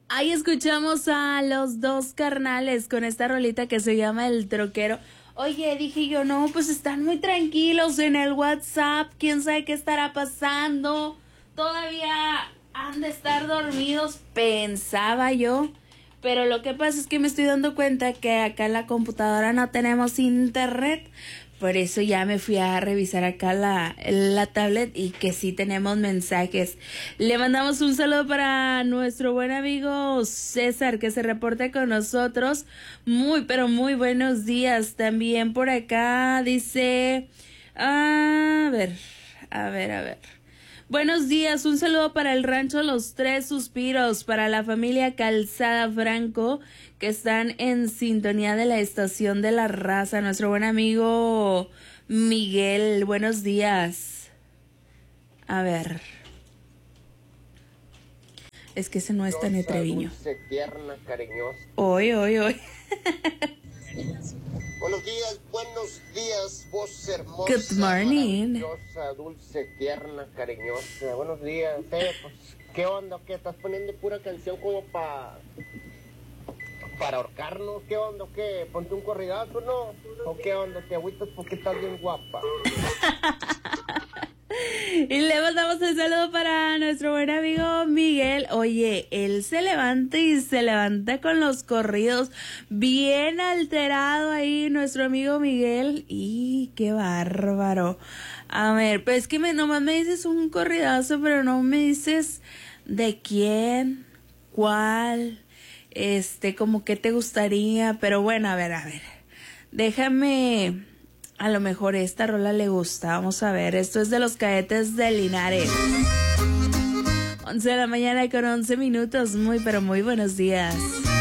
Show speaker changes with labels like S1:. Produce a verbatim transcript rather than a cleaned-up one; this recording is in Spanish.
S1: Ahí escuchamos a Los Dos Carnales con esta rolita que se llama El Troquero. Oye, dije yo, no, pues están muy tranquilos en el WhatsApp. ¿Quién sabe qué estará pasando? Todavía han de estar dormidos, pensaba yo. Pero lo que pasa es que me estoy dando cuenta que acá en la computadora no tenemos internet. Por eso ya me fui a revisar acá la, la tablet y que sí tenemos mensajes. Le mandamos un saludo para nuestro buen amigo César, que se reporta con nosotros. Muy, pero muy buenos días. También por acá dice... A ver, a ver, a ver. Buenos días, un saludo para el rancho Los Tres Suspiros, para la familia Calzada Franco, que están en sintonía de la estación de la raza. Nuestro buen amigo Miguel, buenos días. A ver. Es que ese no es tan Treviño.
S2: Dulce, tierna, cariñosa.
S1: Hoy, hoy, hoy.
S2: Buenos días, buenos días, voz hermosa.
S1: Good morning.
S2: Maravillosa, dulce, tierna, cariñosa. Buenos días. Eh, pues, ¿qué onda? ¿Qué estás poniendo pura canción como para para ahorcarnos? ¿Qué onda? ¿Qué? ¿Ponte un corridazo, no? ¿O qué onda? ¿Te agüitas porque estás bien guapa?
S1: Y le mandamos el saludo para nuestro buen amigo Miguel. Oye, él se levanta y se levanta con los corridos. Bien alterado ahí nuestro amigo Miguel. Y qué bárbaro. A ver, pues es que me, nomás me dices un corridazo, pero no me dices de quién, cuál, este, como que te gustaría. Pero bueno, a ver, a ver. Déjame... A lo mejor esta rola le gusta. Vamos a ver. Esto es de Los Cadetes de Linares. once de la mañana con once minutos. Muy, pero muy buenos días.